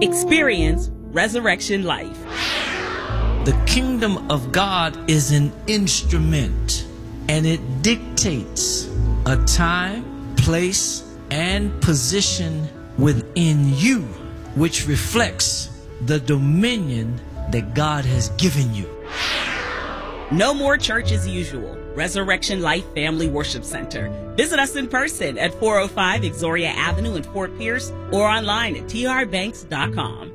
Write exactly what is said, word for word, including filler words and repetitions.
Experience resurrection life. The kingdom of God is an instrument, and it dictates a time, place, and position within you, which reflects the dominion that God has given you. No more church as usual. Resurrection Life Family Worship Center. Visit us in person at four oh five Exoria Avenue in Fort Pierce or online at t r banks dot com.